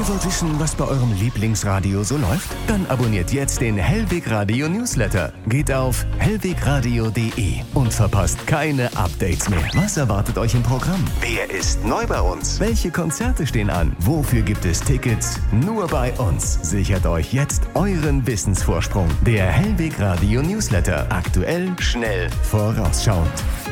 Ihr wollt wissen, was bei eurem Lieblingsradio so läuft? Dann abonniert jetzt den Hellwig Radio Newsletter. Geht auf hellwigradio.de und verpasst keine Updates mehr. Was erwartet euch im Programm? Wer ist neu bei uns? Welche Konzerte stehen an? Wofür gibt es Tickets? Nur bei uns. Sichert euch jetzt euren Wissensvorsprung. Der Hellwig Radio Newsletter. Aktuell, schnell, vorausschauend.